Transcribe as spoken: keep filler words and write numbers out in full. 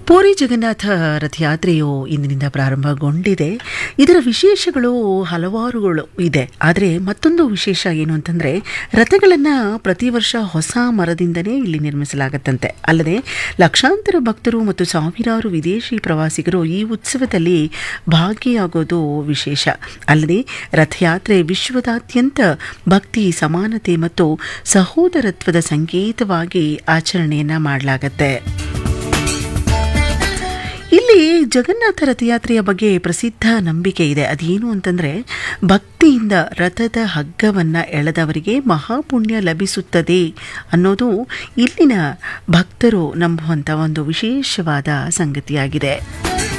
ಪೂರಿ ಜಗನ್ನಾಥ ರಥಯಾತ್ರೆಯು ಇಂದಿನಿಂದ ಪ್ರಾರಂಭಗೊಂಡಿದೆ. ಇದರ ವಿಶೇಷಗಳು ಹಲವಾರುಗಳು ಇದೆ. ಆದರೆ ಮತ್ತೊಂದು ವಿಶೇಷ ಏನು ಅಂತಂದರೆ, ರಥಗಳನ್ನು ಪ್ರತಿ ವರ್ಷ ಹೊಸ ಮರದಿಂದನೇ ಇಲ್ಲಿ ನಿರ್ಮಿಸಲಾಗತ್ತಂತೆ. ಅಲ್ಲದೆ ಲಕ್ಷಾಂತರ ಭಕ್ತರು ಮತ್ತು ಸಾವಿರಾರು ವಿದೇಶಿ ಪ್ರವಾಸಿಗರು ಈ ಉತ್ಸವದಲ್ಲಿ ಭಾಗಿಯಾಗೋದು ವಿಶೇಷ. ಅಲ್ಲದೆ ರಥಯಾತ್ರೆ ವಿಶ್ವದಾದ್ಯಂತ ಭಕ್ತಿ, ಸಮಾನತೆ ಮತ್ತು ಸಹೋದರತ್ವದ ಸಂಕೇತವಾಗಿ ಆಚರಣೆಯನ್ನು ಮಾಡಲಾಗತ್ತೆ. ಇಲ್ಲಿ ಜಗನ್ನಾಥ ರಥಯಾತ್ರೆಯ ಬಗ್ಗೆ ಪ್ರಸಿದ್ಧ ನಂಬಿಕೆ ಇದೆ. ಅದೇನು ಅಂತಂದರೆ, ಭಕ್ತಿಯಿಂದ ರಥದ ಹಗ್ಗವನ್ನು ಎಳೆದವರಿಗೆ ಮಹಾಪುಣ್ಯ ಲಭಿಸುತ್ತದೆ ಅನ್ನೋದು ಇಲ್ಲಿನ ಭಕ್ತರು ನಂಬುವಂಥ ಒಂದು ವಿಶೇಷವಾದ ಸಂಗತಿಯಾಗಿದೆ.